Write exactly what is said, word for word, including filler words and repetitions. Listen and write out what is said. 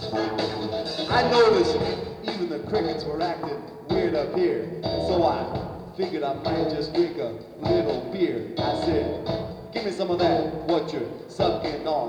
I noticed even the crickets were acting weird up here, so I figured I might just drink a little beer. I said, give me some of that, what you're sucking on.